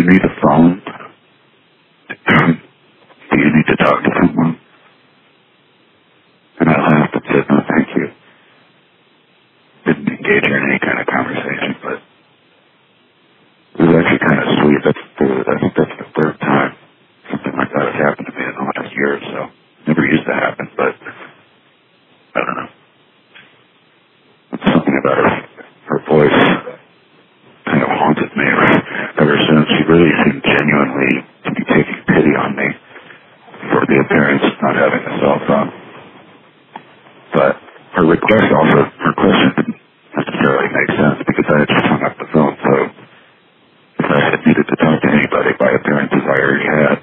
you need a phone? Do you need to talk to someone? And I laughed and said, no, thank you. Didn't engage her in any kind of conversation, but it was actually kind of sweet. That's the third time something like that has happened to me in the last year or so. Never used to happen, but I don't know. Something about her voice kind of haunted me ever since. She really seemed genuinely to be taking pity on me for the appearance of not having a cell phone. But her question didn't necessarily make sense because I had just hung up the phone, so if I had needed to talk to anybody by appearances I already had.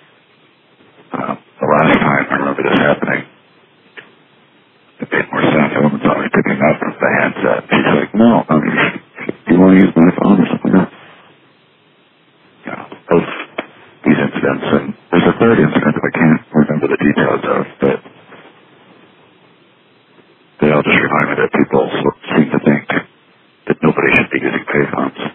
The last time I remember this happening, it made more sense. I wasn't probably picking up the handset. She's like, no, do you want to use my phone or something else? Both these incidents, and there's a third incident that I can't remember the details of, but they all just remind me that people seem to think that nobody should be using payphones.